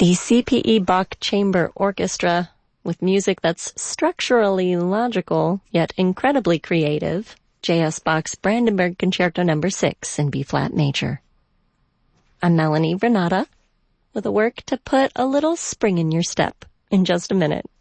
The C.P.E. Bach Chamber Orchestra, with music that's structurally logical, yet incredibly creative, J.S. Bach's Brandenburg Concerto No. 6 in B-flat major. I'm Melanie Renata, with a work to put a little spring in your step in just a minute.